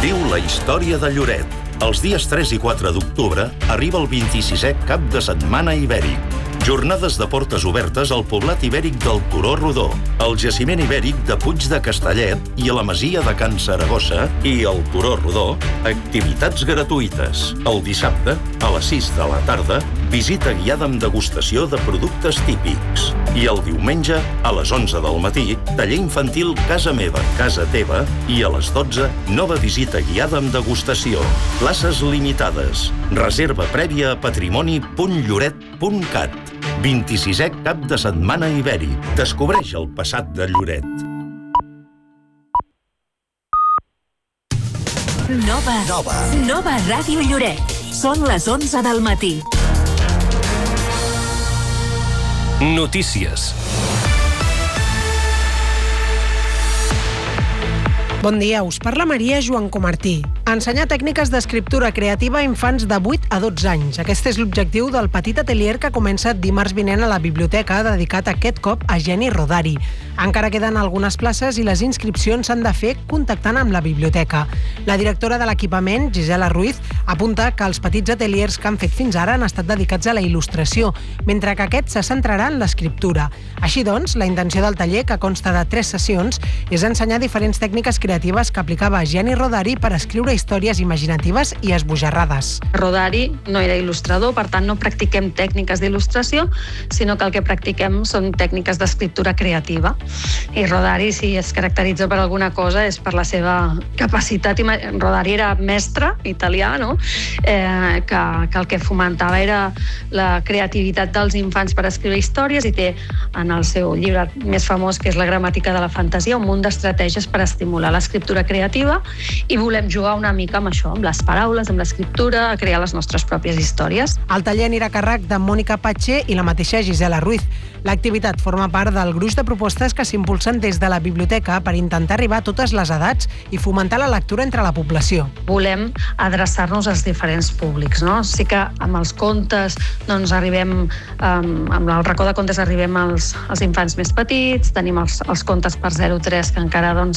Viu la història de Lloret. Els dies 3 i 4 d'octubre arriba el 26è Cap de Setmana Ibèric. Jornades de portes obertes al poblat ibèric del Turó Rodó, al jaciment ibèric de Puig de Castellet i a la masia de Can Saragossa i al Turó Rodó, activitats gratuïtes. El dissabte, a les 6 de la tarda, visita guiada amb degustació de productes típics. I el diumenge, a les 11 del matí, taller infantil Casa Meva, Casa Teva i a les 12, nova visita guiada amb degustació. Places limitades. Reserva prèvia a patrimoni.lloret.cat. 26è Cap de Setmana Ibèric. Descobreix el passat de Lloret. Nova Ràdio Lloret. Són les 11 del matí. Notícies. Bon dia, us parla Maria Joan Comartí. Ensenyar tècniques d'escriptura creativa a infants de 8 a 12 anys. Aquest és l'objectiu del petit atelier que comença dimarts vinent a la biblioteca, dedicat aquest cop a Jenny Rodari. Encara queden algunes places i les inscripcions s'han de fer contactant amb la biblioteca. La directora de l'equipament, Gisela Ruiz, apunta que els petits ateliers que han fet fins ara han estat dedicats a la il·lustració, mentre que aquest se centrarà en l'escriptura. Així doncs, la intenció del taller, que consta de 3 sessions, és ensenyar diferents tècniques creatives que aplicava Jenny Rodari per escriure històries imaginatives i esbojarrades. Rodari no era il·lustrador, per tant no practiquem tècniques d'il·lustració, sinó que el que practiquem són tècniques d'escriptura creativa. I Rodari, si es caracteritza per alguna cosa, és per la seva capacitat. Rodari era mestre italià, no? Que el que fomentava era la creativitat dels infants per escriure històries, i té en el seu llibre més famós, que és La gramàtica de la fantasia, un munt d'estratègies per estimular l'escriptura creativa, i volem jugar una mica amb això, amb les paraules, amb l'escriptura, a crear les nostres pròpies històries. El taller anirà a càrrec de Mònica Patxer i la mateixa Gisela Ruiz. L'activitat forma part del gruix de propostes que s'impulsen des de la biblioteca per intentar arribar a totes les edats i fomentar la lectura entre la població. Volem adreçar-nos als diferents públics, no? Sí que amb els contes doncs arribem, amb el racó de contes arribem als infants més petits, tenim els contes per 0-3 que encara doncs